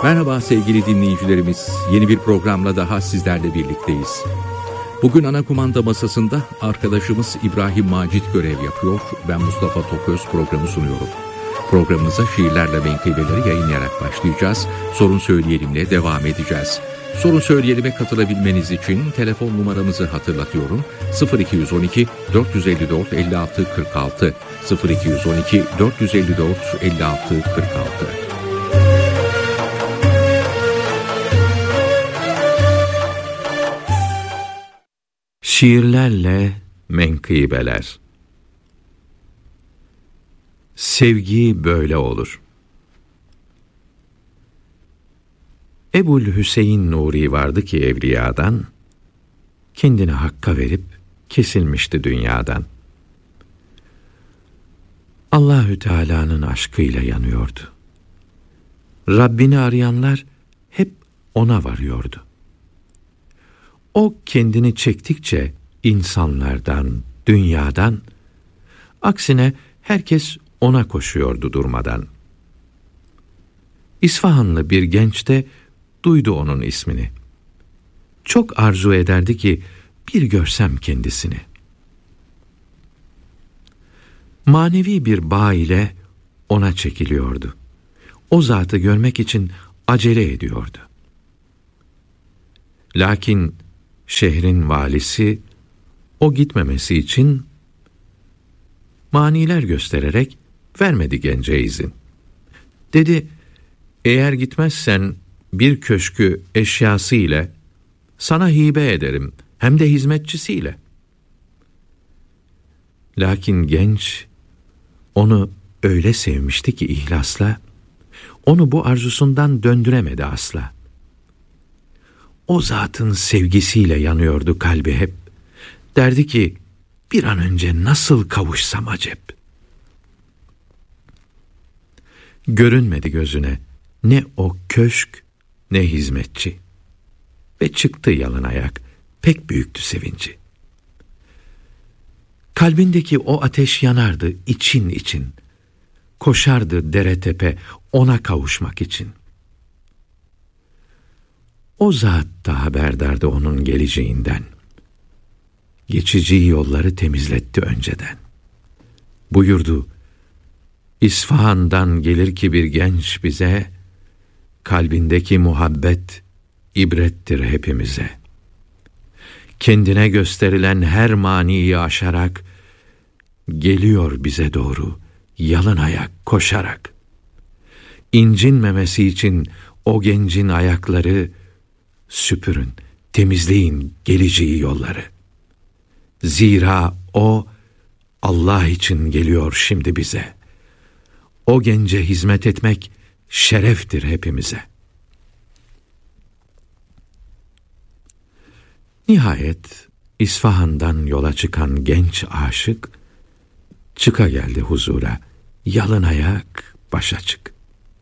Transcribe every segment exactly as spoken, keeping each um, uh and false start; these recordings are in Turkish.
Merhaba sevgili dinleyicilerimiz. Yeni bir programla daha sizlerle birlikteyiz. Bugün ana kumanda masasında arkadaşımız İbrahim Macit görev yapıyor. Ben Mustafa Toköz programı sunuyorum. Programımıza şiirlerle menkıbeleri yayınlayarak başlayacağız. Sorun Söyleyelim'le devam edeceğiz. Sorun Söyleyelim'e katılabilmeniz için telefon numaramızı hatırlatıyorum. sıfır iki on iki dört yüz elli dört elli altı kırk altı sıfır iki on iki dört yüz elli dört elli altı kırk altı. Şiirlerle menkıbeler. Sevgi böyle olur. Ebu'l-Hüseyin Nuri vardı ki evliyadan, kendini Hakk'a verip kesilmişti dünyadan. Allahü Teala'nın aşkıyla yanıyordu. Rabbini arayanlar hep ona varıyordu. O kendini çektikçe insanlardan, dünyadan, aksine herkes ona koşuyordu durmadan. İsfahanlı bir genç de duydu onun ismini. Çok arzu ederdi ki bir görsem kendisini. Manevi bir bağ ile ona çekiliyordu. O zatı görmek için acele ediyordu. Lakin şehrin valisi o gitmemesi için maniler göstererek vermedi gence izin. Dedi, eğer gitmezsen bir köşkü eşyası ile sana hibe ederim, hem de hizmetçisiyle. Lakin genç onu öyle sevmişti ki ihlasla, onu bu arzusundan döndüremedi asla. O zatın sevgisiyle yanıyordu kalbi hep. Derdi ki, bir an önce nasıl kavuşsam acep. Görünmedi gözüne ne o köşk ne hizmetçi. Ve çıktı yalın ayak, pek büyüktü sevinci. Kalbindeki o ateş yanardı için için. Koşardı dere tepe ona kavuşmak için. O zat da haberdardı onun geleceğinden. Geçici yolları temizletti önceden. Buyurdu, İsfahan'dan gelir ki bir genç bize, kalbindeki muhabbet ibrettir hepimize. Kendine gösterilen her maniyi aşarak, geliyor bize doğru yalın ayak koşarak. İncinmemesi için o gencin ayakları, süpürün, temizleyin geleceği yolları. Zira o, Allah için geliyor şimdi bize. O gence hizmet etmek şereftir hepimize. Nihayet İsfahan'dan yola çıkan genç aşık, çıka geldi huzura, yalın ayak, baş açık.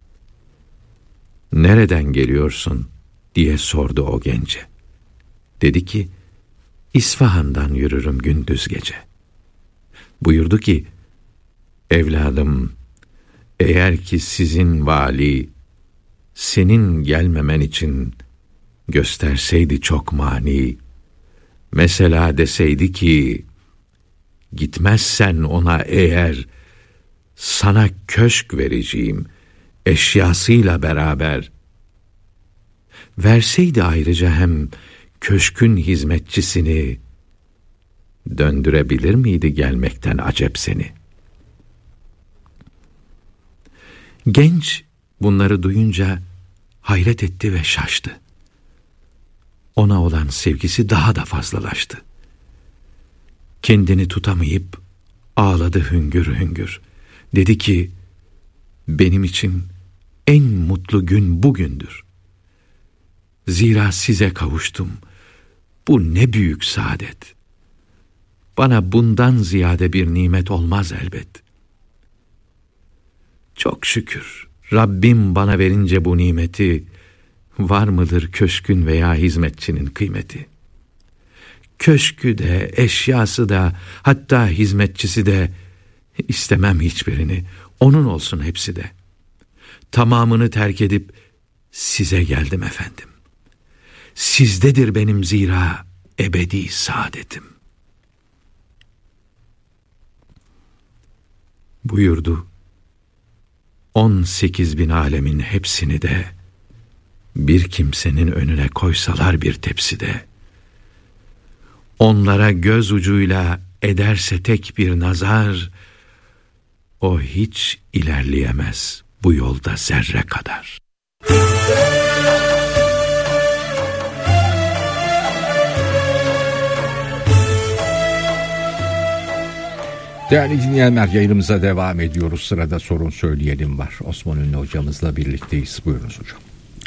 Nereden geliyorsun diye sordu o gence. Dedi ki, İsfahan'dan yürürüm gündüz gece. Buyurdu ki, evladım, eğer ki sizin vali, senin gelmemen için gösterseydi çok mani, mesela deseydi ki, gitmezsen ona eğer, sana köşk vereceğim, eşyasıyla beraber, verseydi ayrıca hem köşkün hizmetçisini, döndürebilir miydi gelmekten acep seni? Genç bunları duyunca hayret etti ve şaştı. Ona olan sevgisi daha da fazlalaştı. Kendini tutamayıp ağladı hüngür hüngür. Dedi ki, benim için en mutlu gün bugündür. Zira size kavuştum. Bu ne büyük saadet. Bana bundan ziyade bir nimet olmaz elbet. Çok şükür Rabbim bana verince bu nimeti, var mıdır köşkün veya hizmetçinin kıymeti? Köşkü de, eşyası da, hatta hizmetçisi de, istemem hiçbirini, onun olsun hepsi de. Tamamını terk edip size geldim efendim. Sizdedir benim zira ebedi saadetim. Buyurdu, on sekiz bin alemin hepsini de bir kimsenin önüne koysalar bir tepside, onlara göz ucuyla ederse tek bir nazar, o hiç ilerleyemez bu yolda zerre kadar. Değerli dinleyenler, yayınımıza devam ediyoruz. Sırada sorun söyleyelim var. Osman Ünlü hocamızla birlikteyiz. Buyurunuz hocam.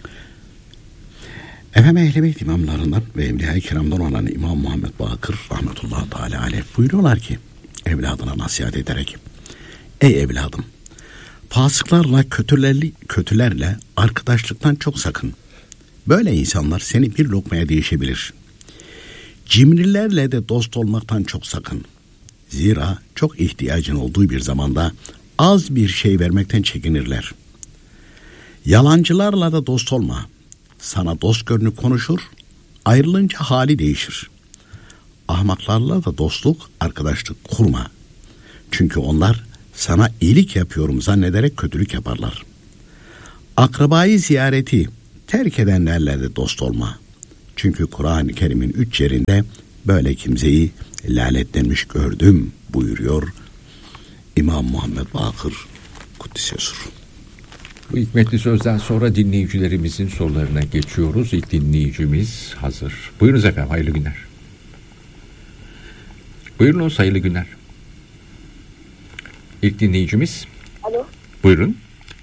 Efendim Ehl-i Beyt imamlarından ve Evliya-i Kiram'dan olan İmam Muhammed Bakır rahmetullahi teala aleyh buyuruyorlar ki evladına nasihat ederek: ey evladım, fasıklarla kötülerle, kötülerle arkadaşlıktan çok sakın. Böyle insanlar seni bir lokmaya değişebilir. Cimrilerle de dost olmaktan çok sakın. Zira çok ihtiyacın olduğu bir zamanda az bir şey vermekten çekinirler. Yalancılarla da dost olma. Sana dost görünüp konuşur, ayrılınca hali değişir. Ahmaklarla da dostluk, arkadaşlık kurma. Çünkü onlar sana iyilik yapıyorum zannederek kötülük yaparlar. Akrabayı ziyareti terk edenlerle de dost olma. Çünkü Kur'an-ı Kerim'in üç yerinde böyle kimseyi lanetlenmiş gördüm buyuruyor İmam Muhammed Bakır Kuddise Sirruh. Bu hikmetli sözden sonra dinleyicilerimizin sorularına geçiyoruz. İlk dinleyicimiz hazır. Buyurunuz efendim, hayırlı günler. Buyurunuz, hayırlı günler. İlk dinleyicimiz. Alo. Buyurun.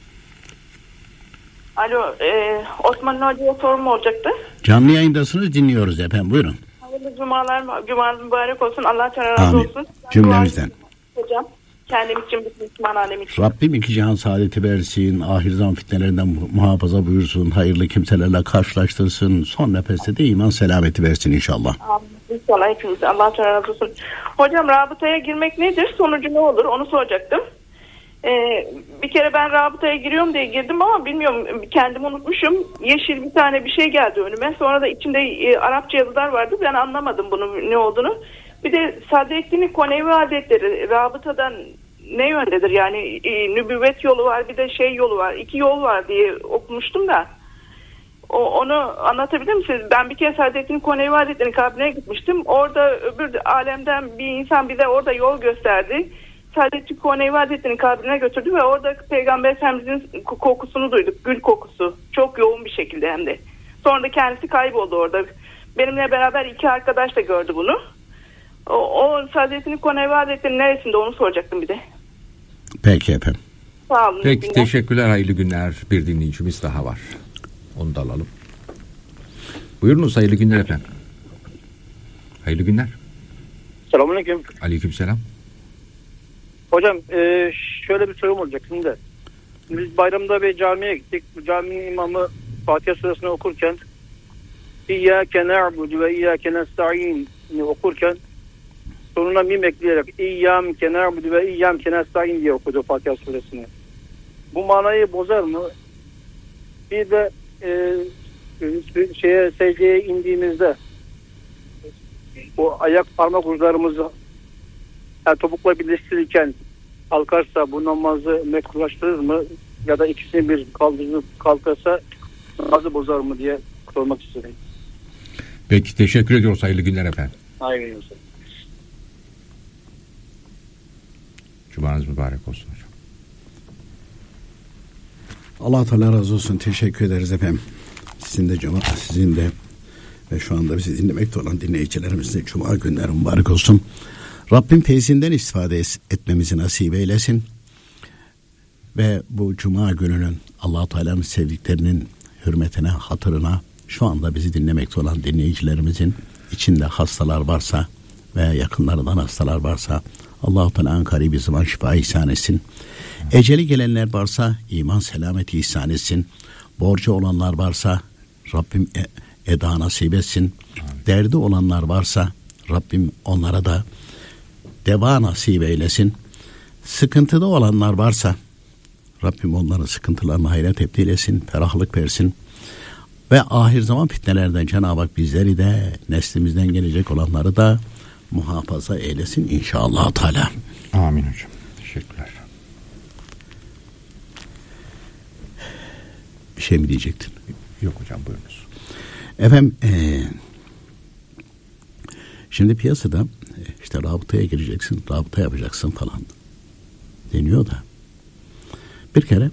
Alo, e, Osman Hoca'ya sorum olacaktı. Canlı yayındasınız, dinliyoruz efendim, buyurun. Hayırlı cumalar, cumanız mübarek olsun. Allah Teala razı Amin. olsun. Cümlemizden. Hocam, kendim için, bütün Müslüman alem için. Rabbim iki cihan saadeti versin, ahir zaman fitnelerinden muhafaza buyursun, hayırlı kimselerle karşılaştırsın, son nefeste de iman selameti versin inşallah. Amin. İnşallah hepimiz. Allah Teala razı olsun. Hocam, rabıtaya girmek nedir? Sonucu ne olur? Onu soracaktım. Ee, bir kere ben rabıtaya giriyorum diye girdim ama bilmiyorum, kendimi unutmuşum. Yeşil bir tane bir şey geldi önüme. Sonra da içinde e, Arapça yazılar vardı. Ben anlamadım bunun ne olduğunu. Bir de Sadreddin Konevi Hazretleri rabıtadan ne yöndedir? Yani e, nübüvvet yolu var, bir de şey yolu var. İki yol var diye okumuştum da. O, onu anlatabilir misiniz? Ben bir kere Sadreddin Konevi Hazretleri'nin kabrine gitmiştim. Orada öbür alemden bir insan bize orada yol gösterdi. Sadece Konevi Hazretleri'nin kabrine götürdü ve orada Peygamber Efendimiz'in kokusunu duyduk. Gül kokusu. Çok yoğun bir şekilde hem de. Sonra da kendisi kayboldu orada. Benimle beraber iki arkadaş da gördü bunu. O, o Sadreddin Konevi Hazretleri'nin neresinde, onu soracaktım bir de. Peki efendim. Sağ olun. Peki, teşekkürler, hayırlı günler. Bir dinleyicimiz daha var. Onu da alalım. Buyurunuz, hayırlı günler efendim. Hayırlı günler. Selamünaleyküm. Aleykümselam. Hocam e, şöyle bir sorum olacak şimdi. Biz bayramda bir camiye gittik. Bu caminin imamı Fatiha suresini okurken İyyâke na'budu ve İyyâke nesta'în'i okurken sonuna mim ekleyerek İyyâke na'budu ve İyyâke nesta'în diye okudu Fatiha suresini. Bu manayı bozar mı? Bir de e, şeye secdeye indiğimizde o ayak parmak uçlarımızı yani topukla birleştirirken kalkarsa bu namazı mekruhlaştırır mı? Ya da ikisini bir kaldırıp kalkarsa namazı bozar mı diye sormak istedim. Peki, teşekkür ediyoruz. Hayırlı günler efendim. Hayırlı olsun. Cumanız mübarek olsun hocam. Allah Teala razı olsun. Teşekkür ederiz efendim. Sizin de cuma, sizin de ve şu anda bizi dinlemekte olan dinleyicilerimizin de cuma günleri mübarek olsun. Rabbim feyzinden istifade etmemizi nasip eylesin. Ve bu cuma gününün Allah-u Teala'nın sevdiklerinin hürmetine, hatırına şu anda bizi dinlemekte olan dinleyicilerimizin içinde hastalar varsa veya yakınlarından hastalar varsa Allah-u Teala'nın karibi zaman şifa ihsan etsin. Eceli gelenler varsa iman selameti ihsan etsin. Borcu olanlar varsa Rabbim eda nasip etsin. Derdi olanlar varsa Rabbim onlara da deva nasip eylesin. Sıkıntıda olanlar varsa Rabbim onların sıkıntılarını hayra tebdil etsin, ferahlık versin. Ve ahir zaman fitnelerden Cenab-ı Hak bizleri de neslimizden gelecek olanları da muhafaza eylesin inşallah Teala. Amin hocam. Teşekkürler. Bir şey mi diyecektin? Yok hocam, buyurunuz. Efendim ee, şimdi piyasada işte rabıtaya gireceksin, rabıta yapacaksın falan deniyor da bir kere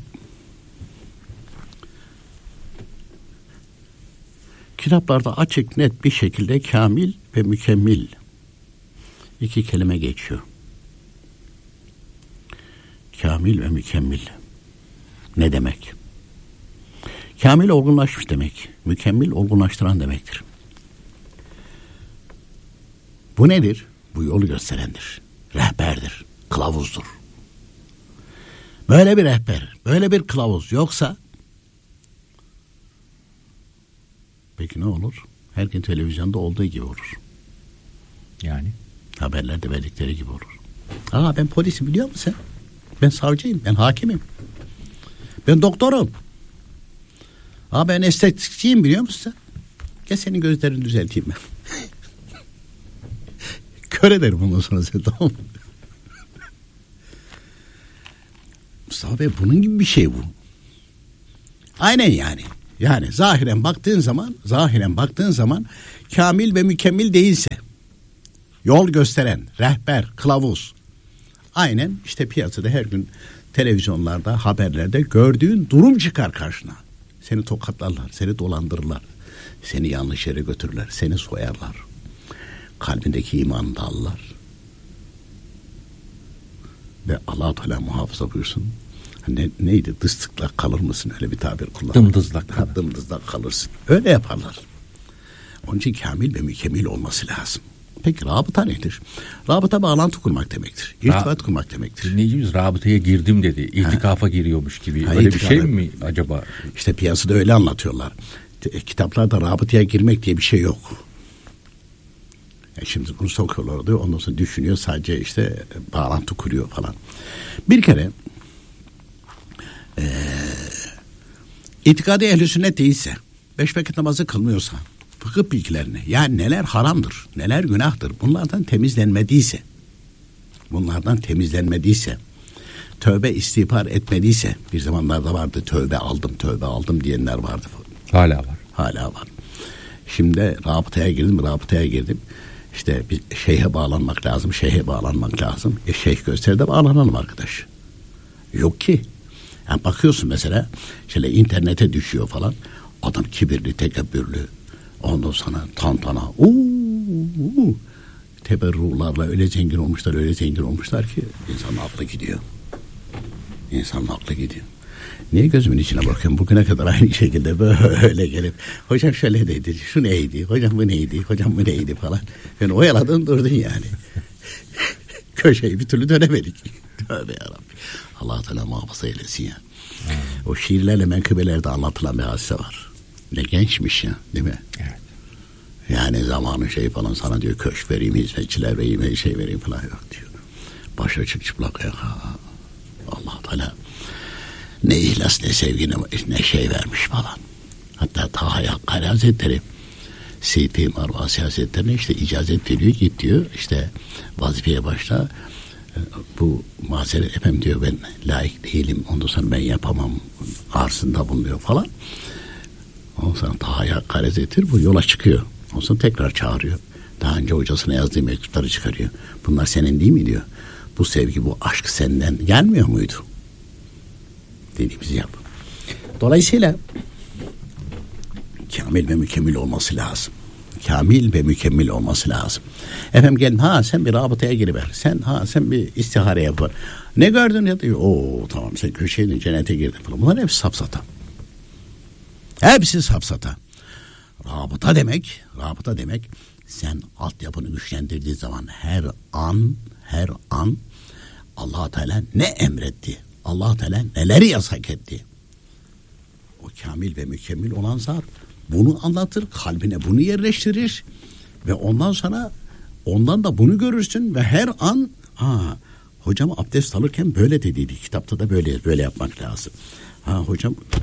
kitaplarda açık net bir şekilde kamil ve mükemmel iki kelime geçiyor. Kamil ve mükemmel ne demek? Kamil olgunlaşmış demek. Mükemmel olgunlaştıran demektir. Bu nedir? Bu yolu gösterendir. Rehberdir. Kılavuzdur. Böyle bir rehber, böyle bir kılavuz yoksa peki ne olur? Her gün televizyonda olduğu gibi olur. Yani? Haberlerde verdikleri gibi olur. Aa ben polisim biliyor musun sen? Ben savcıyım, ben hakimim. Ben doktorum. Aa ben estetikçiyim biliyor musun sen? Gel senin gözlerini düzelteyim ben. Kör ederim ondan sonra sen, tamam mı? Mustafa Bey bunun gibi bir şey bu. Aynen yani. Yani zahiren baktığın zaman, zahiren baktığın zaman kamil ve mükemmel değilse, yol gösteren, rehber, kılavuz. Aynen işte piyasada her gün televizyonlarda, haberlerde gördüğün durum çıkar karşına. Seni tokatlarlar, seni dolandırırlar, seni yanlış yere götürürler, seni soyarlar. Kalbindeki imanı da alırlar. Ve Allah-u Teala muhafaza buyursun. Ne, neydi? Dıstıklak kalır mısın? Öyle bir tabir kullan. Dımdızlak kalır. Dımdızlak kalırsın. Öyle yaparlar. Onun için kamil ve mükemmel olması lazım. Peki rabıta nedir? Rabıta bağlantı kurmak demektir. İrtibat Ra- kurmak demektir. Dinleyicimiz rabıtaya girdim dedi. İtikafa ha. giriyormuş gibi. Ha, öyle bir şey mi acaba? İşte piyasada öyle anlatıyorlar. Kitaplarda rabıtaya girmek diye bir şey yok. Yani şimdi bunu sokuyorlar diyor. Ondan sonra düşünüyor, sadece işte bağlantı kuruyor falan. Bir kere Ee, itikadi ehl-i sünnet değilse, beş vakit namazı kılmıyorsa, fıkıh bilgilerini, yani neler haramdır, neler günahtır, bunlardan temizlenmediyse, bunlardan temizlenmediyse, tövbe istiğfar etmediyse, bir zamanlarda vardı tövbe aldım, tövbe aldım diyenler vardı. Hala var. Hala var. Şimdi rabıtaya girdim, rabıtaya girdim. İşte bir şeyhe bağlanmak lazım, şeyhe bağlanmak lazım. E şeyh gösteride bağlanalım arkadaş. Yok ki. Yani bakıyorsun mesela şöyle internete düşüyor falan, adam kibirli, tekebbürlü, ondan sonra tantana, uuu, teberrularla öyle zengin olmuşlar, öyle zengin olmuşlar ki insanın aklı gidiyor. İnsanın aklı gidiyor. Niye gözümün içine bakıyorum? Bugüne kadar aynı şekilde böyle gelip hocam şöyle dedi, şu neydi, hocam bu neydi, hocam bu neydi falan. Ben oyaladın durdun yani. Köşeyi bir türlü dönemedik. Tövbe yarabbim. Allah Teala muhafaza eylesin ya. Hmm. O şiirlerle menkıbelerde anlatılan bir hadise var. Ne gençmiş ya, değil mi? Evet. Yani zamanı şey falan sana diyor, köşk vereyim, hizmetçiler vereyim, şey vereyim falan yok diyor. Baş açık çıplak ayak. Allah Teala ne ihlas, ne sevgi, ne, ne şey vermiş falan. Hatta Taha Hakkari Hazretleri Seyyid-i Marvasi Hazretlerine işte icazet veriyor, git diyor, işte vazifeye başla. Bu mazeret efendim diyor, ben layık değilim, ondan sonra ben yapamam arzında bulunuyor falan. Ondan sonra Taha Hakkari Hazretleri bu yola çıkıyor. Ondan sonra tekrar çağırıyor. Daha önce hocasına yazdığı mektupları çıkarıyor. Bunlar senin değil mi diyor. Bu sevgi, bu aşk senden gelmiyor muydu? Dediğimizi yap. Dolayısıyla kamil ve mükemmel olması lazım. Kamil ve mükemmel olması lazım. Efendim gelin, ha sen bir rabıtaya giriver. Sen ha sen bir istihare yapar. Ne gördün ya diyor. Oo tamam, sen köşeydin, cennete girdin falan. Bunlar hepsi sapsata. Hepsi sapsata. Rabıta demek, rabıta demek sen altyapını güçlendirdiği zaman her an, her an Allah Teala ne emretti? Allah Teala neleri yasak etti? O kamil ve mükemmel olan zat bunu anlatır, kalbine bunu yerleştirir ve ondan sonra ondan da bunu görürsün ve her an ha hocam abdest alırken böyle dediydi, kitapta da böyle böyle yapmak lazım. Ha hocam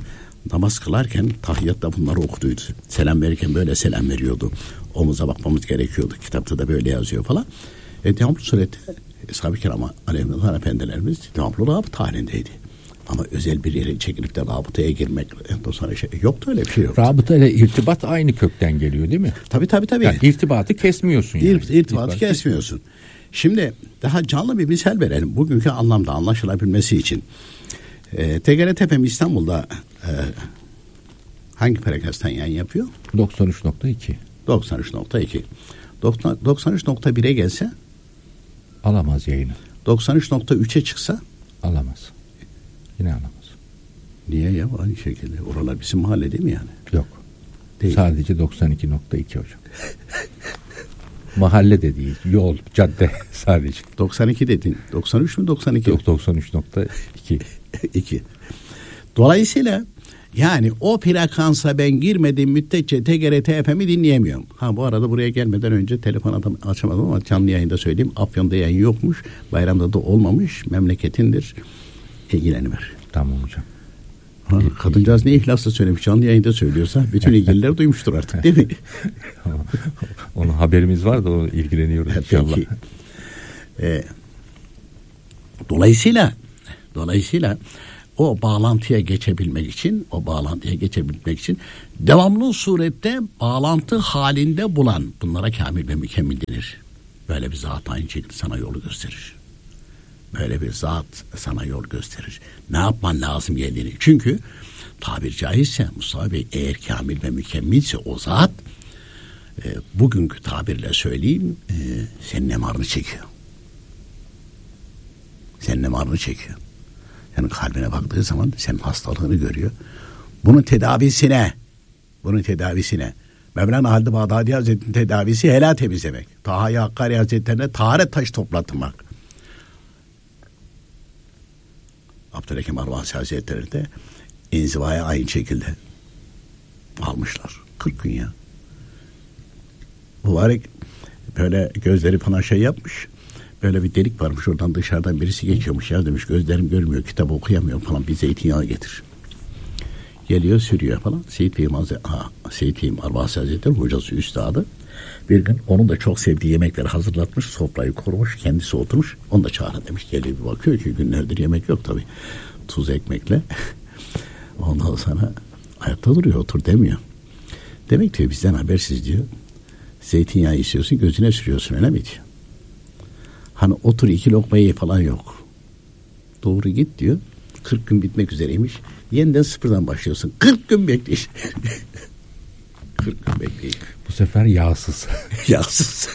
namaz kılarken tahiyyatta bunları okuduydu. Selam verirken böyle selam veriyordu. Omuza bakmamız gerekiyordu. Kitapta da böyle yazıyor falan. E, devamlı surette Eshab-ı Kiram Aleyhisselam Efendilerimiz devamlı rabıta halindeydi. Ama özel bir yere çekilip de rabıtaya girmek sonra şey, yoktu, öyle bir şey yoktu. Rabıta ile irtibat aynı kökten geliyor değil mi? Tabii tabii tabii. Yani irtibatı kesmiyorsun yani. İrt, irtibatı kesmiyorsun. Şimdi daha canlı bir misal verelim. Bugünkü anlamda anlaşılabilmesi için. E, T G R T F M İstanbul'da e, hangi frekanstan yayın yapıyor? doksan üç nokta iki. doksan üç nokta iki. doksan üç nokta bire gelse? Alamaz yayını. doksan üç nokta üçe çıksa? Alamaz. Yine alamaz. Niye ya? Aynı şekilde. Oralar bizim mahalle değil mi yani? Yok. Değil. Sadece doksan iki nokta iki hocam. Mahalle de değil. Yol, cadde sadece. doksan iki dedin. doksan üç mü doksan iki? Yok, doksan üç nokta iki. iki. Dolayısıyla yani o frekansa ben girmediğim müddetçe T G R T F M'i dinleyemiyorum. Ha bu arada buraya gelmeden önce telefon adam açamadım ama canlı yayında söyleyeyim. Afyon'da yayın yokmuş. Bayramda da olmamış. Memleketindir. İlgileniver. Tamam hocam. Ha, kadıncağız ne ihlasla söylemiş. Canlı yayında söylüyorsa bütün ilgililer duymuştur artık değil mi? Onun haberimiz var da onu ilgileniyoruz inşallah. Peki. E, dolayısıyla dolayısıyla o bağlantıya geçebilmek için, o bağlantıya geçebilmek için devamlı surette bağlantı halinde bulan bunlara kamil ve mükemmel denir. Böyle bir zat aynı şekilde sana yolu gösterir. Böyle bir zat sana yol gösterir. Ne yapman lazım geldiğini. Çünkü tabir caizse Mustafa Bey eğer kamil ve mükemmelse o zat e, bugünkü tabirle söyleyeyim e, senin emarını çekiyor. Senin emarını çekiyor. Yani kalbine baktığı zaman senin hastalığını görüyor. Bunun tedavisine bunun tedavisine Mevlana Halid-i Bağdadi Hazretleri'nin tedavisi helal temizlemek. Taha-i Hakkari Hazretleri'ne taharet taşı toplatmak. Abdülhakim Arvasi Hazretleri de inzivaya aynı şekilde almışlar. kırk gün ya. Mübarek böyle gözleri falan şey yapmış. Böyle bir delik varmış, oradan dışarıdan birisi geçiyormuş ya demiş, gözlerim görmüyor, kitap okuyamıyorum falan, bir zeytinyağı getir. Geliyor sürüyor falan. Seyyid Bey'im Seyyid Bey'im Arvasi Hazretleri hocası üstadı. Bir gün onun da çok sevdiği yemekleri hazırlatmış, sofrayı kurmuş, kendisi oturmuş, onu da çağırın demiş. Geliyor bir bakıyor ki günlerdir yemek yok tabii. Tuz ekmekle. Ondan sonra ayakta duruyor, otur demiyor. Demek diyor bizden habersiz diyor. Zeytinyağı istiyorsun, gözüne sürüyorsun, öyle mi diyor. Hani otur iki lokma ye falan yok. Doğru git diyor. kırk gün bitmek üzereymiş. Yeniden sıfırdan başlıyorsun. kırk gün bekleyin. kırk gün bekleyin. Bu sefer yağsız. Yağsız.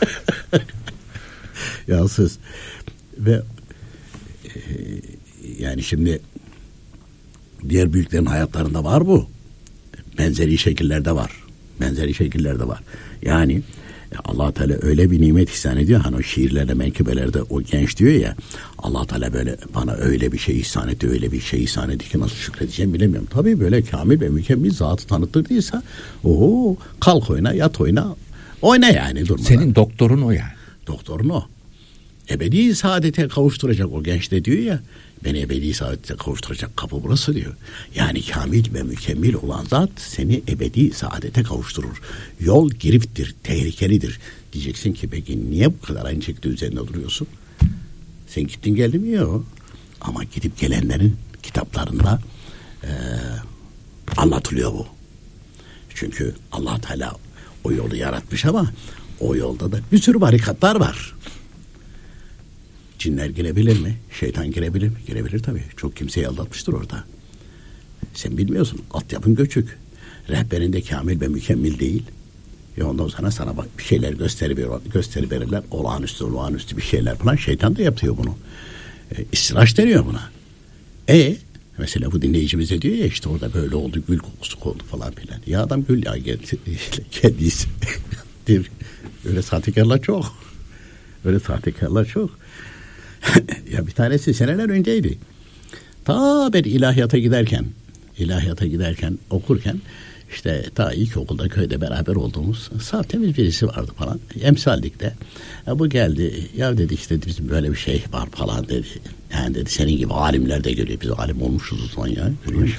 Yağsız. Ve e, yani şimdi diğer büyüklerin hayatlarında var bu. Benzeri şekillerde var. Benzeri şekillerde var. Yani Allah Teala öyle bir nimet ihsan ediyor. Hani o şiirlerde, menkıbelerde o genç diyor ya, Allah Teala böyle bana öyle bir şey ihsan etti, öyle bir şey ihsan etti ki nasıl şükredeceğim bilemiyorum. Tabii böyle kamil ve mükemmel zatı tanıttırdıysa ooo kalk oyna, yat oyna, oyna yani durmadan. Senin doktorun o yani. Doktorun o. Ebedi saadete kavuşturacak o genç de diyor ya, beni ebedi saadete kavuşturacak kapı burası diyor. Yani kamil ve mükemmel olan zat seni ebedi saadete kavuşturur. Yol giriptir, tehlikelidir. Diyeceksin ki peki niye bu kadar aynı şekilde üzerinde duruyorsun? Sen gittin geldin mi? Yok. Ama gidip gelenlerin kitaplarında e, anlatılıyor bu. Çünkü Allah Teala o yolu yaratmış ama o yolda da bir sürü barikatlar var. Cinler girebilir mi? Şeytan girebilir mi? Girebilir tabii. Çok kimseyi aldatmıştır orada. Sen bilmiyorsun. Altyapın göçük. Rehberinde kamil ve mükemmel değil. Ve ondan sonra sana bak bir şeyler gösteriyor, gösteriverirler. Olağanüstü, olağanüstü bir şeyler falan. Şeytan da yapıyor bunu. E, istiraç deniyor buna. E mesela bu dinleyicimize diyor ya işte orada böyle oldu, gül kokusu oldu falan filan. Ya adam gül ya kendisi. Öyle sahtekarlar çok. Öyle sahtekarlar çok. Ya bir tanesi seneler önceydi. Ta ben ilahiyata giderken, ilahiyata giderken okurken işte ta ilkokulda köyde beraber olduğumuz saf temiz birisi vardı falan. Emsallik'te. Ya bu geldi. Ya dedi işte bizim böyle bir şey var falan dedi. Yani dedi senin gibi alimler de geliyor. Biz alim olmuşuz o zaman ya. Görüyor musun?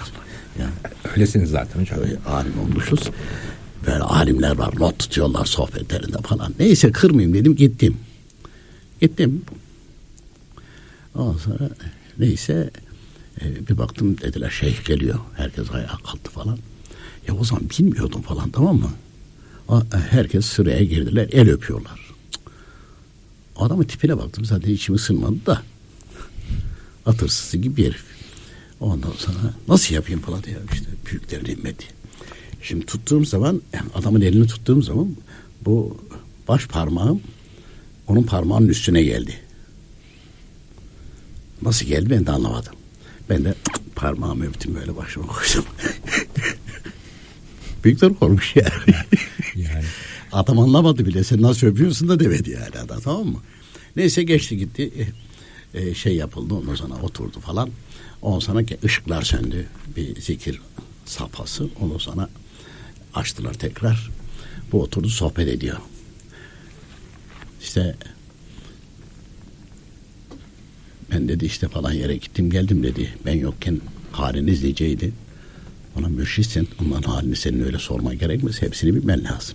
Yani, öylesiniz zaten hocam. Öyle alim olmuşuz. Böyle alimler var, not tutuyorlar sohbetlerinde falan. Neyse kırmayayım dedim, gittim. Gittim. Ondan sonra neyse e, bir baktım dediler şeyh geliyor. Herkes ayağa kalktı falan. Ya o zaman bilmiyordum falan, tamam mı? O, herkes sıraya girdiler, el öpüyorlar. Adamın tipine baktım, zaten içimi ısınmadı da. At hırsızı gibi bir herif. Ondan sonra nasıl yapayım falan diye işte büyüklerin himmeti. Şimdi tuttuğum zaman, yani adamın elini tuttuğum zaman bu baş parmağım onun parmağının üstüne geldi. Nasıl geldi ben de anlamadım. Ben de parmağımı öptüm, böyle başıma koydum. Büyükler korkmuş yani. yani. Adam anlamadı bile, sen nasıl öpüyorsun da demedi yani adam, tamam mı? Neyse geçti gitti. Ee, şey yapıldı, ondan sonra oturdu falan. Ondan sonra ışıklar söndü. Bir zikir safhası. Ondan sonra açtılar tekrar. Bu oturdu sohbet ediyor. İşte ben dedi işte falan yere gittim geldim dedi. Ben yokken haliniz niceydi. Ona mürşitsen onların halini senin öyle sorman gerekmez. Hepsini bilmen lazım.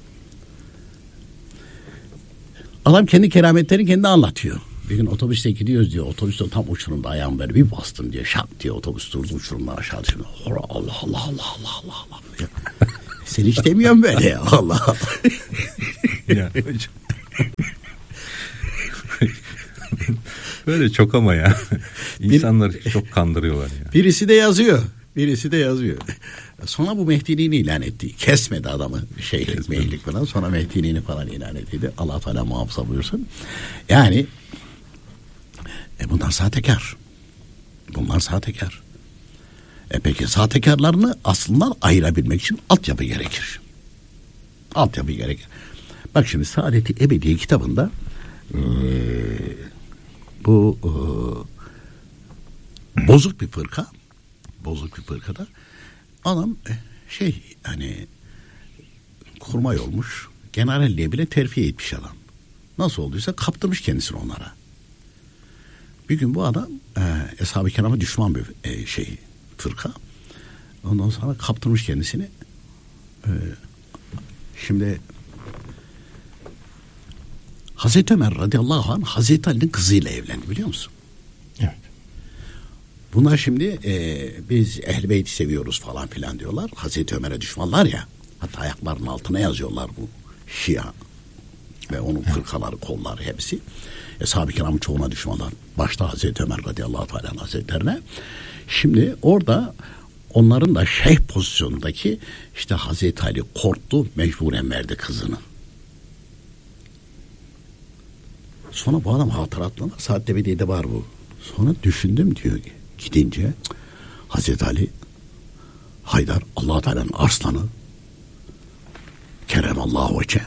Adam kendi kerametlerini kendi anlatıyor. Bir gün otobüste gidiyoruz diyor. Otobüste tam uçurumda ayağım böyle bir bastım diyor. Şak diye otobüs durdu, uçurumdan aşağı düştüm. Allah Allah Allah Allah Allah Allah. Sen hiç demiyorsun böyle ya. Allah Allah. Ya hocam. Böyle çok ama ya. İnsanları bir, çok kandırıyorlar ya. Birisi de yazıyor. Birisi de yazıyor. Sonra bu Mehdiliğini ilan etti. Kesmedi adamı. Şeyhlik, meyillik falan. Sonra Mehdiliğini falan ilan etti. Allah Teala muhafaza buyursun. Yani e bunlar sahtekar. Bunlar sahtekar. E peki sahtekarlarını aslında ayırabilmek için altyapı gerekir. Altyapı gerekir. Bak şimdi Saadet-i Ebediye kitabında e, bu e, bozuk bir fırka bozuk bir fırkada adam e, şey hani kurmay olmuş, generalliğe bile terfi etmiş adam. Nasıl olduysa kaptırmış kendisini onlara. Bir gün bu adam e, Eshab-ı Kiram'a düşman bir e, şey fırka. Ondan sonra kaptırmış kendisini. E, şimdi Hazreti Ömer radıyallahu anh Hazreti Ali'nin kızıyla evlendi, biliyor musun? Evet. Bunlar şimdi e, biz Ehl-i Beyt'i seviyoruz falan filan diyorlar. Hazreti Ömer'e düşmanlar ya. Hatta ayaklarının altına yazıyorlar bu Şia ve onun fırkaları, kolları hepsi. Eshab-ı Kiram'ın çoğuna düşmanlar. Başta Hazreti Ömer radıyallahu teala hazretlerine. Şimdi orada onların da şeyh pozisyonundaki işte Hazreti Ali korktu, mecburen verdi kızını. Sonra bu adam hatıratlarına Saadet-i Ebediye'de var bu. Sonra düşündüm diyor ki gidince Hazreti Ali Haydar Allah Teala'nın arslanı Keremallahu vece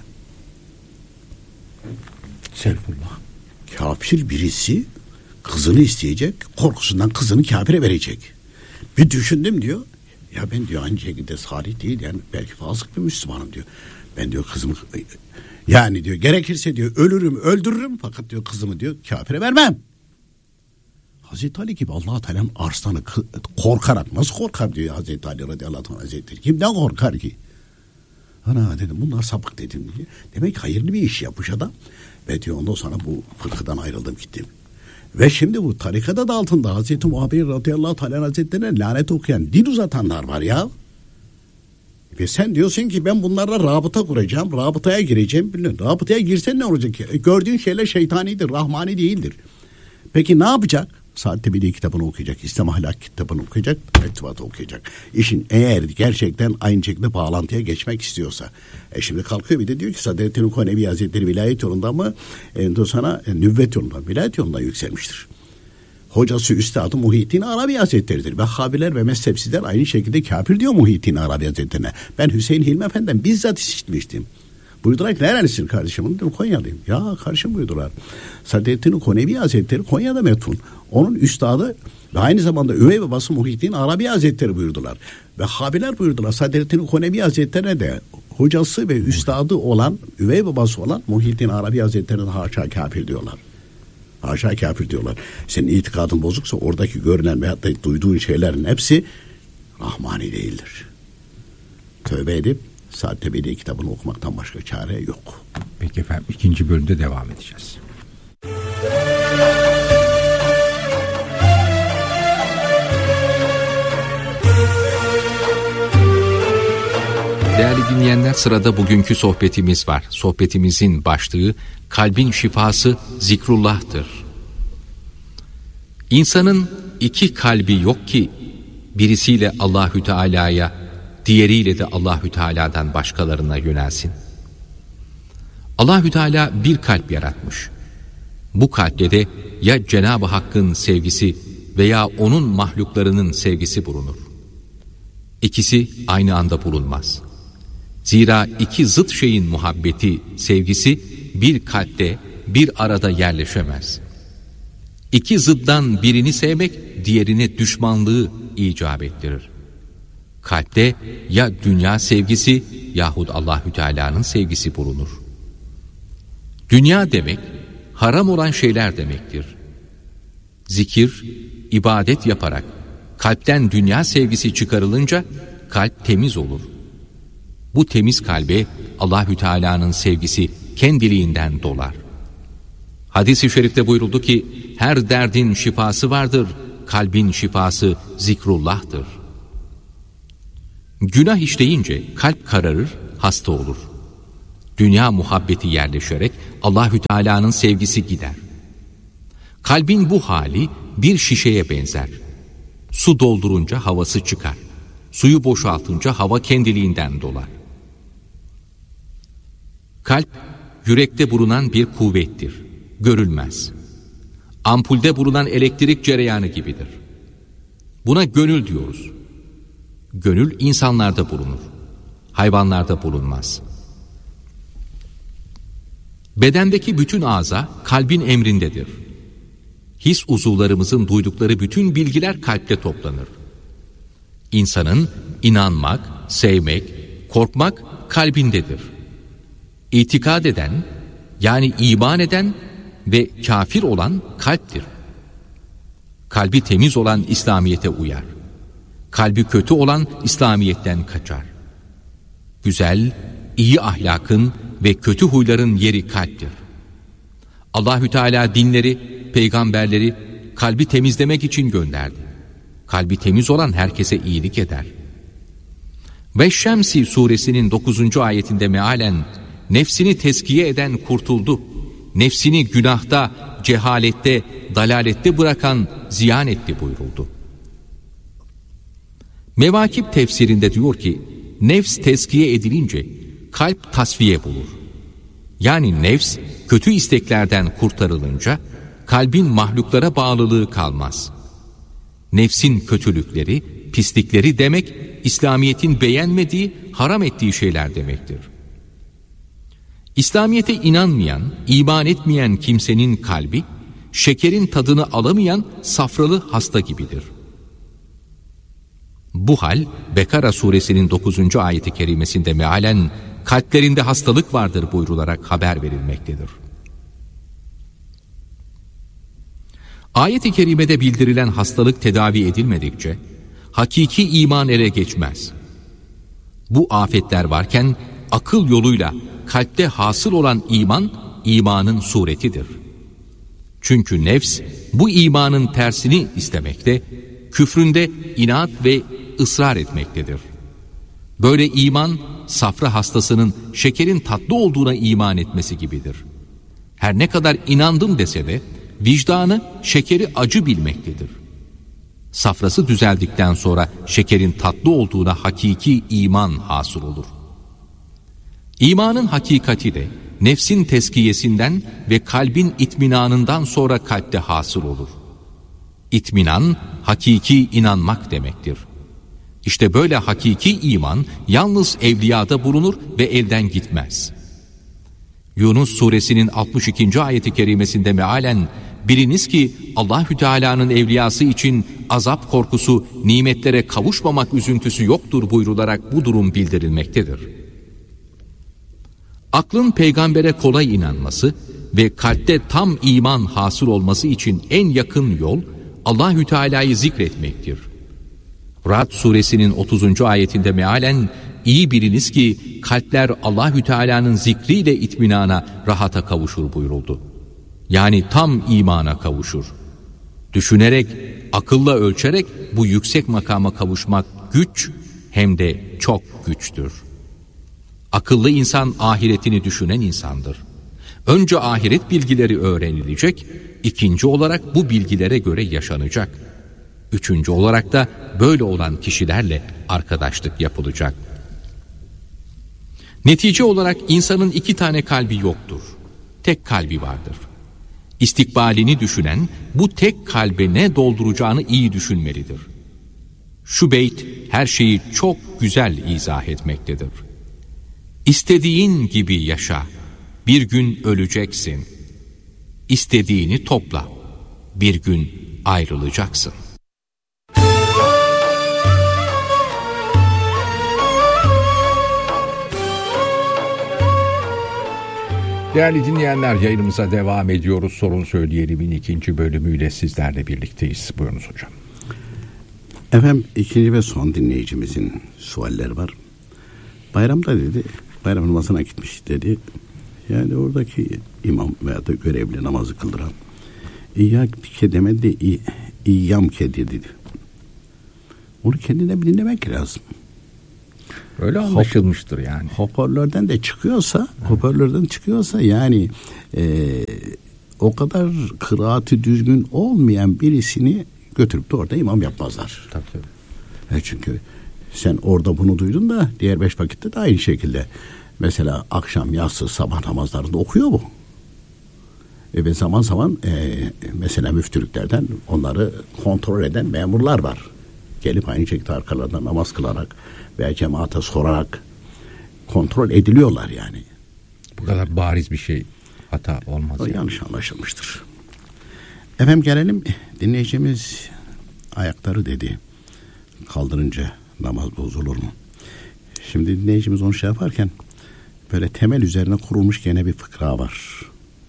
Selfullah. Kafir birisi kızını isteyecek, korkusundan kızını kafire verecek. Bir düşündüm diyor. Ya ben diyor aynı şekilde salih değil, yani belki fasık bir Müslümanım diyor. Ben diyor kızımı yani diyor gerekirse diyor ölürüm öldürürüm, fakat diyor kızımı diyor kafire vermem. Hazreti Ali gibi Allah Teala'nın arslanı korkarak nasıl korkar diyor Hazreti Ali radıyallahu anh hazretleri. Kimden korkar ki? Ana dedim bunlar sapık dedim diye. Demek ki hayırlı bir iş yapmış adam. Ve diyor ondan sonra bu fırkadan ayrıldım gittim. Ve şimdi bu tarikada da altında Hazreti Muhabir radıyallahu teala hazretlerine lanet okuyan, dil uzatanlar var ya. Ve sen diyorsun ki ben bunlarla rabıta kuracağım, rabıtaya gireceğim. Bilmiyorum. Rabıtaya girsen ne olacak ki? E, gördüğün şeyler şeytanidir, rahmani değildir. Peki ne yapacak? Saadet-i Ebediye kitabını okuyacak, İslam ahlak kitabını okuyacak, mektubatı okuyacak. İşin eğer gerçekten aynı şekilde bağlantıya geçmek istiyorsa. E şimdi kalkıyor bir de diyor ki Sadrettin Konevi Hazretleri vilayet yolunda mı? E, sana e, nüvvet yolunda, vilayet yolunda yükselmiştir. Hocası üstadı Muhyiddin Arabi Hazretleri'dir. Vehhabiler ve mezhepsizler aynı şekilde kafir diyor Muhyiddin Arabi Hazretleri'ne. Ben Hüseyin Hilmi Efendi'den bizzat işitmiştim. Buyurdular ki nerelisin kardeşim? Dedim Konyalıyım. Ya kardeşim buyurdular. Sadrettin Konevi Hazretleri Konya'da metfun. Onun üstadı ve aynı zamanda üvey babası Muhyiddin Arabi Hazretleri buyurdular. Vehhabiler buyurdular. Sadrettin Konevi Hazretleri'ne de hocası ve üstadı olan, üvey babası olan Muhyiddin Arabi Hazretleri'ne haşa kafir diyorlar. Haşa kafir diyorlar. Senin itikadın bozuksa oradaki görünen veyahut da duyduğun şeylerin hepsi rahmani değildir. Tövbe edip Saad Tebedi kitabını okumaktan başka çare yok. Peki efendim, ikinci bölümde devam edeceğiz. Değerli dinleyenler, sırada bugünkü sohbetimiz var. Sohbetimizin başlığı kalbin şifası zikrullah'tır. İnsanın iki kalbi yok ki birisiyle Allahü Teala'ya, diğeriyle de Allahü Teala'dan başkalarına yönelsin. Allahü Teala bir kalp yaratmış. Bu kalpte de ya Cenab-ı Hakk'ın sevgisi veya onun mahluklarının sevgisi bulunur. İkisi aynı anda bulunmaz. Zira iki zıt şeyin muhabbeti, sevgisi bir kalpte bir arada yerleşemez. İki zıddan birini sevmek diğerine düşmanlığı icap ettirir. Kalpte ya dünya sevgisi yahut Allahü Teala'nın sevgisi bulunur. Dünya demek haram olan şeyler demektir. Zikir, ibadet yaparak kalpten dünya sevgisi çıkarılınca kalp temiz olur. Bu temiz kalbe Allahü Teala'nın sevgisi kendiliğinden dolar. Hadis-i şerifte buyuruldu ki her derdin şifası vardır, kalbin şifası zikrullah'tır. Günah işleyince kalp kararır, hasta olur. Dünya muhabbeti yerleşerek Allahü Teala'nın sevgisi gider. Kalbin bu hali bir şişeye benzer. Su doldurunca havası çıkar. Suyu boşaltınca hava kendiliğinden dolar. Kalp, yürekte bulunan bir kuvvettir. Görülmez. Ampulde bulunan elektrik cereyanı gibidir. Buna gönül diyoruz. Gönül insanlarda bulunur. Hayvanlarda bulunmaz. Bedendeki bütün ağza kalbin emrindedir. His uzuvlarımızın duydukları bütün bilgiler kalpte toplanır. İnsanın inanmak, sevmek, korkmak kalbindedir. İtikad eden, yani iman eden ve kafir olan kalptir. Kalbi temiz olan İslamiyet'e uyar. Kalbi kötü olan İslamiyet'ten kaçar. Güzel, iyi ahlakın ve kötü huyların yeri kalptir. Allahü Teala dinleri, peygamberleri kalbi temizlemek için gönderdi. Kalbi temiz olan herkese iyilik eder. Ve Şemsi suresinin dokuzuncu ayetinde mealen nefsini tezkiye eden kurtuldu. Nefsini günahta, cehalette, dalalette bırakan ziyan etti buyuruldu. Mevakip tefsirinde diyor ki, nefs tezkiye edilince kalp tasfiye bulur. Yani nefs kötü isteklerden kurtarılınca kalbin mahluklara bağlılığı kalmaz. Nefsin kötülükleri, pislikleri demek İslamiyet'in beğenmediği, haram ettiği şeyler demektir. İslamiyet'e inanmayan, iman etmeyen kimsenin kalbi, şekerin tadını alamayan safralı hasta gibidir. Bu hal, Bekara suresinin dokuzuncu ayeti kerimesinde mealen, kalplerinde hastalık vardır buyrularak haber verilmektedir. Ayet-i kerimede bildirilen hastalık tedavi edilmedikçe, hakiki iman ele geçmez. Bu afetler varken, akıl yoluyla kalpte hasıl olan iman, imanın suretidir. Çünkü nefs, bu imanın tersini istemekte, küfründe inat ve ısrar etmektedir. Böyle iman, safra hastasının şekerin tatlı olduğuna iman etmesi gibidir. Her ne kadar inandım dese de, vicdanı şekeri acı bilmektedir. Safrası düzeldikten sonra şekerin tatlı olduğuna hakiki iman hasıl olur. İmanın hakikati de nefsin tezkiyesinden ve kalbin itminanından sonra kalpte hasıl olur. İtminan, hakiki inanmak demektir. İşte böyle hakiki iman yalnız evliyada bulunur ve elden gitmez. Yunus suresinin altmış ikinci ayeti kerimesinde mealen, biliniz ki Allahü Teala'nın evliyası için azap korkusu, nimetlere kavuşmamak üzüntüsü yoktur buyrularak bu durum bildirilmektedir. Aklın peygambere kolay inanması ve kalpte tam iman hasıl olması için en yakın yol Allahü Teala'yı zikretmektir. Ra'd suresinin otuzuncu ayetinde mealen iyi biliniz ki kalpler Allahü Teala'nın zikriyle itminana, rahata kavuşur buyuruldu. Yani tam imana kavuşur. Düşünerek, akılla ölçerek bu yüksek makama kavuşmak güç, hem de çok güçtür. Akıllı insan ahiretini düşünen insandır. Önce ahiret bilgileri öğrenilecek, ikinci olarak bu bilgilere göre yaşanacak. Üçüncü olarak da böyle olan kişilerle arkadaşlık yapılacak. Netice olarak insanın iki tane kalbi yoktur. Tek kalbi vardır. İstikbalini düşünen bu tek kalbe ne dolduracağını iyi düşünmelidir. Şu beyt her şeyi çok güzel izah etmektedir. İstediğin gibi yaşa, bir gün öleceksin. İstediğini topla, bir gün ayrılacaksın. Değerli dinleyenler, yayınımıza devam ediyoruz. Sorun Söyleyelim'in ikinci bölümüyle sizlerle birlikteyiz. Buyurunuz hocam. Efendim, ikinci ve son dinleyicimizin sualleri var. Bayramda dedi, bayram namazına gitmiş dedi. Yani oradaki imam veya da görevli namazı kıldıran İyyâke demedi, İyyâmke dedi. Onu kendine bir dinlemek lazım. Öyle anlaşılmıştır yani. Hoparlörden de çıkıyorsa, evet. hoparlörden çıkıyorsa yani e, o kadar kıraati düzgün olmayan birisini götürüp de orada imam yapmazlar. Tabii tabii. E çünkü sen orada bunu duydun da diğer beş vakitte de aynı şekilde. Mesela akşam, yatsı, sabah namazlarında okuyor bu. E ve zaman zaman e, mesela müftülüklerden onları kontrol eden memurlar var. Gelip aynı şekilde arkalarından namaz kılarak veya cemaate sorarak kontrol ediliyorlar yani. Bu kadar bariz bir şey hata olmaz. O yani. Yanlış anlaşılmıştır. Efendim gelelim, dinleyicimiz ayakları dedi. Kaldırınca namaz bozulur mu? Şimdi dinleyicimiz onu şey yaparken böyle temel üzerine kurulmuş gene bir fıkra var.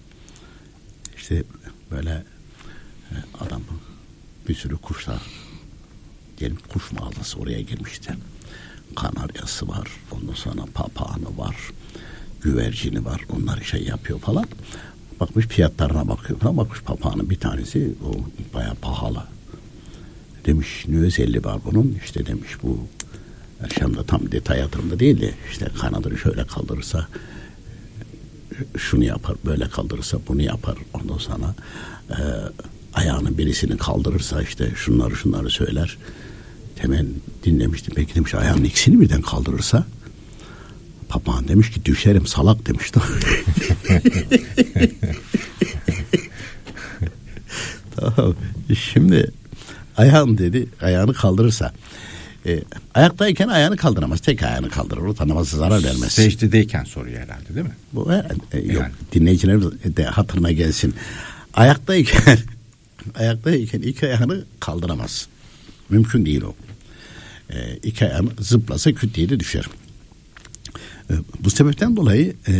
İşte böyle adam bir sürü kuşlar, diyelim kuş mağazası, oraya girmişti. Kanaryası var, ondan sonra papağanı var, güvercini var, onları şey yapıyor falan. Bakmış fiyatlarına bakıyor falan, bakmış papağanın bir tanesi o bayağı pahalı. Demiş ne özelliği var bunun? İşte demiş bu akşamda tam detay hatırımda değil de işte kanadını şöyle kaldırırsa şunu yapar, böyle kaldırırsa bunu yapar. Ondan sonra e, ayağının birisini kaldırırsa işte şunları şunları söyler. Hemen dinlemiştim. Peki demiş ayağının ikisini birden kaldırırsa? Papağan demiş ki düşerim salak demişti. Tamam. Şimdi ayağın dedi, ayağını kaldırırsa e, ayaktayken ayağını kaldıramaz. Tek ayağını kaldırır. O namazı zarar vermez. Secdedeyken soruyor herhalde değil mi? Bu e, e, yok. Yani. Dinleyiciler de hatırına gelsin. Ayaktayken ayaktayken iki ayağını kaldıramaz. Mümkün değil o. E, iki ayağını zıplasa küt diye de düşer. E, bu sebepten dolayı e,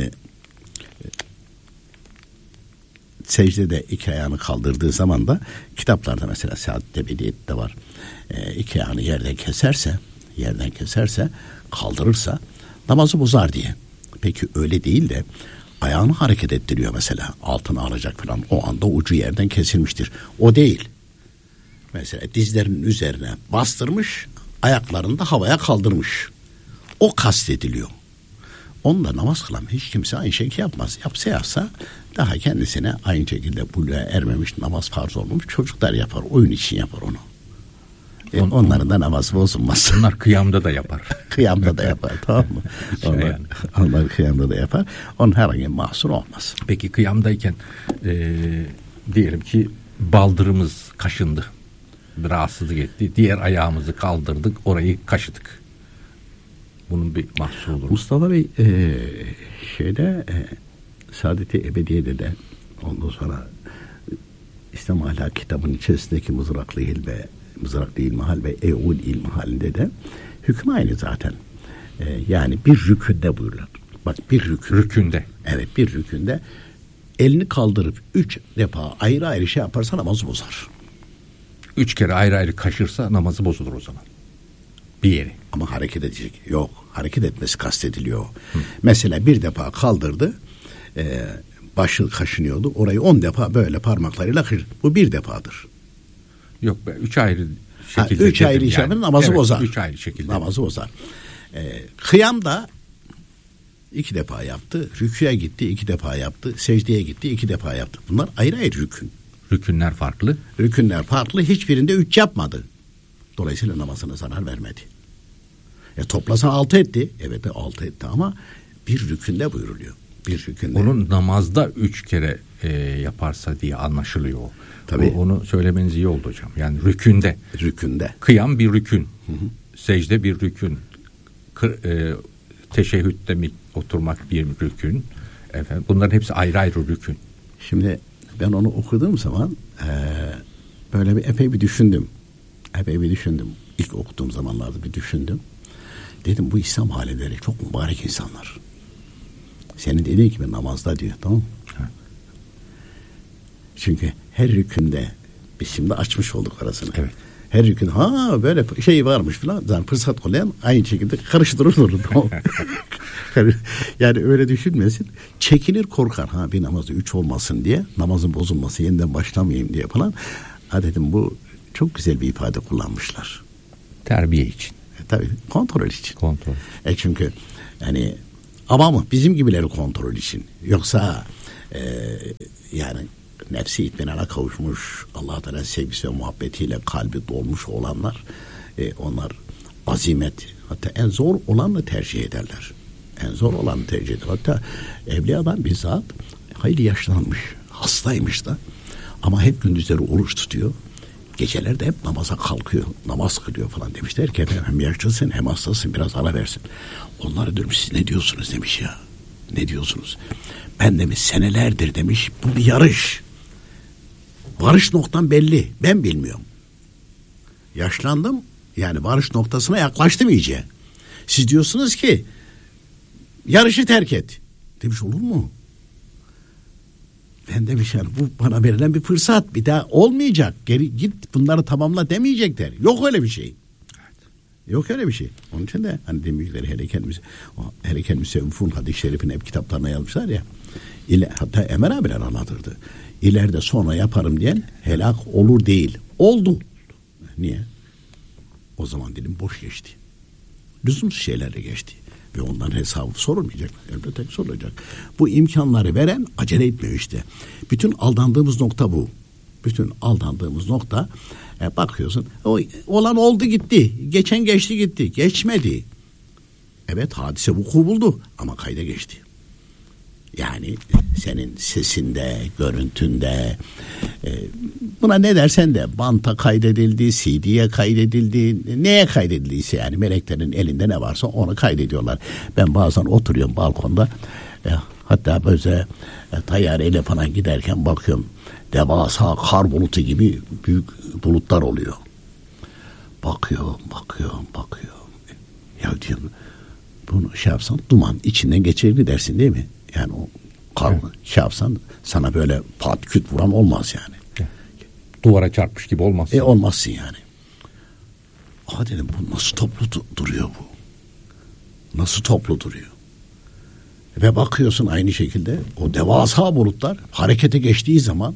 secdede iki ayağını kaldırdığı zaman da kitaplarda mesela Saadet Ebediyet'te var. E, iki ayağını yerden keserse yerden keserse kaldırırsa namazı bozar diye. Peki öyle değil de ayağını hareket ettiriyor mesela. Altına alacak falan. O anda ucu yerden kesilmiştir. O değil. Mesela dizlerinin üzerine bastırmış, ayaklarını da havaya kaldırmış. O kastediliyor. Onunla namaz kılan hiç kimse aynı şey yapmaz. Yapsa yapsa daha kendisine aynı şekilde buluğa ermemiş, namaz farz olmamış çocuklar yapar. Oyun için yapar onu. E, On, onların da namazı bozulmaz. Onlar kıyamda da yapar. Kıyamda da yapar, tamam mı? Onlar, yani. onlar kıyamda da yapar. Onun herhangi bir mahsur olmaz. Peki kıyamdayken e, diyelim ki baldırımız kaşındı. Rahatsızlık etti. Diğer ayağımızı kaldırdık. Orayı kaşıdık. Bunun bir mahsuru olur. Mustafa Bey e, şeyde e, Saadet-i Ebediye'de de ondan sonra İslam Ahlak kitabının içerisindeki Mızraklı İlme, Mızraklı İlmihal ve Eul İlmihal'inde de hüküm aynı zaten. E, yani bir rükünde buyurulur. Bak bir rükün. Rükünde. Evet, bir rükünde elini kaldırıp üç defa ayrı ayrı şey yaparsa namazı bozar. üç kere ayrı ayrı kaşırsa namazı bozulur o zaman. Bir yeri. Ama hareket edecek. Yok. Hareket etmesi kastediliyor. Hı. Mesela bir defa kaldırdı. E, başı kaşınıyordu. Orayı on defa böyle parmaklarıyla kaşır. Bu bir defadır. Yok be. Üç ayrı şekilde. Ha, üç ayrı işlem yani. Namazı evet, bozar. Üç ayrı şekilde. Namazı bozar. E, kıyam da iki defa yaptı. Rüküye gitti. iki defa yaptı. Secdeye gitti. iki defa yaptı. Bunlar ayrı ayrı rükün. Rükünler farklı. Rükünler farklı. Hiçbirinde üç yapmadı. Dolayısıyla namazına zarar vermedi. E toplasa altı etti. Evet altı etti ama bir rükünde buyuruluyor. Bir rükünde. Onun namazda üç kere e, yaparsa diye anlaşılıyor. Tabii. O, onu söylemeniz iyi oldu hocam. Yani rükünde. Rükünde. Kıyam bir rükün. Hı hı. Secde bir rükün. Kır, e, teşehhütte mi oturmak bir rükün. Efendim, bunların hepsi ayrı ayrı rükün. Şimdi ben onu okuduğum zaman e, böyle bir epey bir düşündüm. Epey bir düşündüm. İlk okuduğum zamanlarda bir düşündüm. Dedim bu İslam alimleri çok mübarek insanlar. Senin dediğin gibi namazda diyor, tamam mı? Çünkü her rükünde biz şimdi açmış olduk arasını. Evet. Her rükün ha böyle şey varmış falan. Yani fırsat kollayan aynı şekilde karıştırır durur. Yani öyle düşünmesin. Çekinir korkar. Ha bir namazı üç olmasın diye. Namazın bozulması yeniden başlamayayım diye falan. Ha dedim bu çok güzel bir ifade kullanmışlar. Terbiye için. E, tabii kontrol için. Kontrol. E çünkü yani ama mı bizim gibileri kontrol için. Yoksa e, yani nefsi itminana kavuşmuş, Allah Teala sevgisi ve muhabbetiyle kalbi dolmuş olanlar, e, onlar azimet, hatta en zor olanı tercih ederler. En zor olanı tercih eder. Hatta evliyadan bizzat hayli yaşlanmış, hastaymış da ama hep gündüzleri oruç tutuyor. Gecelerde hep namaza kalkıyor, namaz kılıyor falan demişler ki hem yaşlısın hem hastasın biraz ara versin. Onlara diyorum siz ne diyorsunuz demiş ya. Ne diyorsunuz? Ben demiş senelerdir demiş bu bir yarış. Varış noktam belli. Ben bilmiyorum. Yaşlandım. Yani varış noktasına yaklaştım iyice. Siz diyorsunuz ki yarışı terk et. Demiş olur mu? Ben demiş yani bu bana verilen bir fırsat. Bir daha olmayacak. Geri git bunları tamamla demeyecekler. Yok öyle bir şey. Yok öyle bir şey. Onun için de hani demişler hele kendimiz hele kendimiz Müfun hadis-i şerifin hep kitaplarına yazmışlar ya. İle, hatta Ömer abiler anlatırdı. İleride sonra yaparım diyen helak olur değil. Oldu. Niye? O zaman dilim boş geçti. Lüzumsuz şeylerle geçti. Ve onların hesabı sorulmayacak. Elbette sorulacak. Bu imkanları veren acele etmiyor işte. Bütün aldandığımız nokta bu. Bütün aldandığımız nokta e, bakıyorsun o, olan oldu gitti. Geçen geçti gitti. Geçmedi. Evet hadise vuku buldu ama kayda geçti. Yani senin sesinde, görüntünde e, buna ne dersen de banta kaydedildi, C D'ye kaydedildi, neye kaydedildiyse yani meleklerin elinde ne varsa onu kaydediyorlar. Ben bazen oturuyorum balkonda e, hatta böyle e, tayyareyle falan giderken bakıyorum devasa kar bulutu gibi büyük bulutlar oluyor. Bakıyorum, bakıyorum, bakıyorum. Ya diyorum bunu şey yapsan duman içinden geçirir dersin değil mi? Yani o kar evet. Şey yapsan sana böyle pat küt vuran olmaz yani. Evet. Duvara çarpmış gibi olmazsın. E olmazsın yani. Aa dedim bu nasıl toplu du- duruyor bu? Nasıl toplu duruyor? Ve bakıyorsun aynı şekilde o devasa bulutlar harekete geçtiği zaman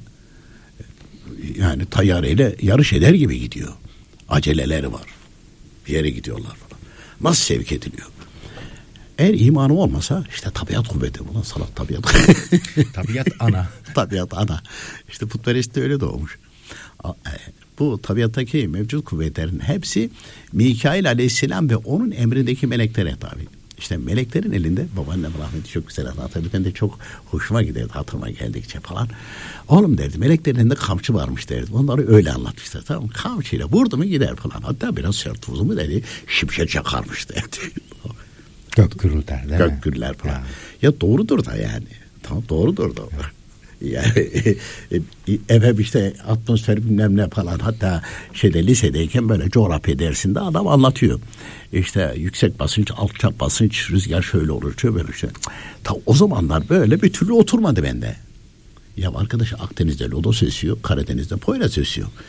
yani tayyareyle yarış eder gibi gidiyor. Aceleleri var. Bir yere gidiyorlar falan. Nasıl sevk ediliyor? Eğer imanım olmasa işte tabiat kuvveti. Ulan salak tabiat. Tabiat ana. Tabiat ana. İşte putperest de öyle doğmuş. Bu tabiattaki mevcut kuvvetlerin hepsi Mikail Aleyhisselam ve onun emrindeki meleklere tabi. İşte meleklerin elinde babaannem rahmeti çok güzel anlatırdı. Ben de çok hoşuma giderdi hatırıma geldikçe falan. Oğlum derdi meleklerin elinde kamçı varmış derdi. Onları öyle anlatmışlar. Tamam kamçıyla vurdu mu gider falan. Hatta biraz sert vurdu mu dedi. Şimşek çakarmış derdi. Gök gürülter değil Gök mi? gürler falan. Ya. ya doğrudur da yani. Tamam doğrudur da. Yani efendim işte atmosfer bilmem ne falan hatta şeyde lisedeyken böyle coğrafya dersinde adam anlatıyor. İşte yüksek basınç, alçak basınç, rüzgar şöyle olur, şöyle böyle işte. Ta o zamanlar böyle bir türlü oturmadı bende. Ya arkadaş Akdeniz'de lodos esiyor, Karadeniz'de Poyraz esiyor.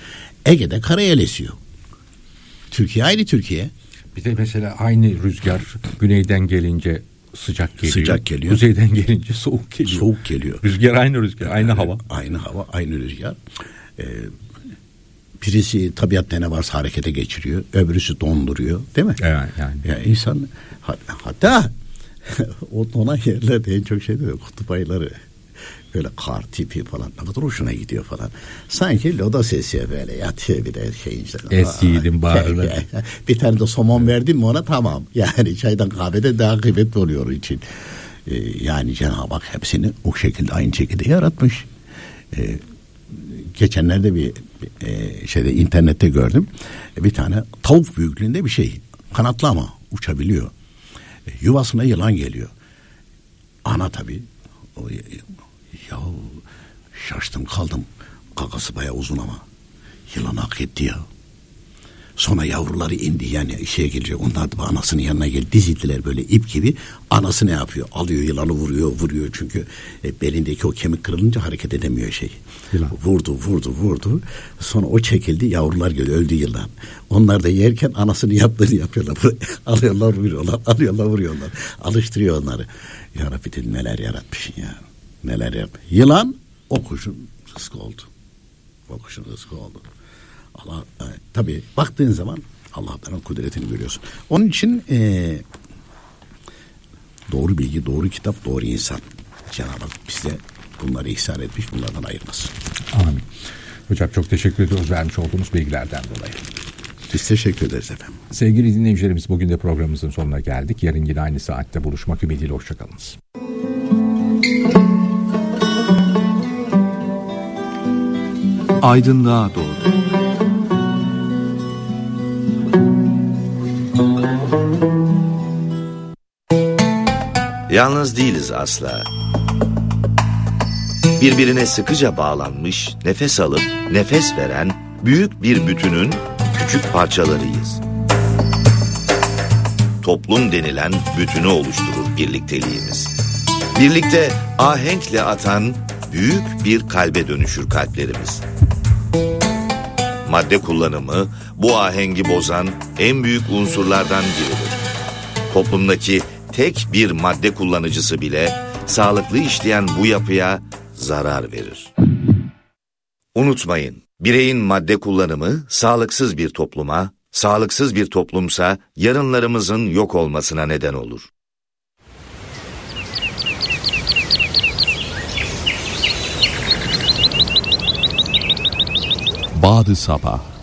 Ege'de karayel esiyor. Türkiye aynı Türkiye. Bir de mesela aynı rüzgar güneyden gelince sıcak geliyor. Sıcak geliyor. Kuzeyden gelince soğuk geliyor. Soğuk geliyor. Rüzgar aynı rüzgar, aynı evet, hava. Aynı hava, aynı rüzgar. Ee, birisi tabiatta ne varsa harekete geçiriyor, öbürüsü donduruyor, değil mi? Evet yani. Ya insan hatta ona yerlerde en çok şey diyor, kutup ayıları böyle kar tipi falan ne kadar hoşuna gidiyor falan. Sanki loda sesi böyle yatıyor bir de şey işte. Es yiğidim bağırlar. Bir tane de somon verdim mi ona tamam. Yani çaydan kahvede daha kıymetli oluyor onun için. Ee, yani Cenab-ı Hak hepsini o şekilde aynı şekilde yaratmış. Ee, geçenlerde bir, bir e, şeyde internette gördüm. Bir tane tavuk büyüklüğünde bir şey. Kanatlı ama uçabiliyor. E, yuvasına yılan geliyor. Ana tabii. O, ya şaştım kaldım. Kakası bayağı uzun ama. Yılan hak etti ya. Sonra yavruları indi yani şeye gelecek. Onlar da anasının yanına geldi. Dizildiler böyle ip gibi. Anası ne yapıyor? Alıyor yılanı vuruyor vuruyor. Çünkü e, belindeki o kemik kırılınca hareket edemiyor şey. Yılan. Vurdu vurdu vurdu. Sonra o çekildi. Yavrular geliyor. Öldü yılan. Onlar da yerken anasının yaptığını yapıyorlar. Alıyorlar vuruyorlar. Alıyorlar vuruyorlar. Alıştırıyor onları. Ya Rabbi dedim neler yaratmışsın ya. Neler yap. Yılan o kuşun rızkı oldu. O kuşun rızkı oldu. Allah e, tabii baktığın zaman Allah'ın kudretini görüyorsun. Onun için e, doğru bilgi, doğru kitap, doğru insan. Cenab-ı Hak bize bunları ihsan etmiş, bunlardan ayırmasın. Amin. Hocam çok teşekkür ediyoruz vermiş olduğumuz bilgilerden dolayı. Biz teşekkür ederiz efendim. Sevgili dinleyicilerimiz, bugün de programımızın sonuna geldik. Yarın yine aynı saatte buluşmak ümidiyle hoşçakalınız. Aydınlığa doğru. Yalnız değiliz asla. Birbirine sıkıca bağlanmış, nefes alıp nefes veren büyük bir bütünün küçük parçalarıyız. Toplum denilen bütünü oluşturur birlikteliğimiz. Birlikte ahenkle atan büyük bir kalbe dönüşür kalplerimiz. Madde kullanımı bu ahengi bozan en büyük unsurlardan biridir. Toplumdaki tek bir madde kullanıcısı bile sağlıklı işleyen bu yapıya zarar verir. Unutmayın, bireyin madde kullanımı sağlıksız bir topluma, sağlıksız bir toplumsa yarınlarımızın yok olmasına neden olur. Bağdı Sabah.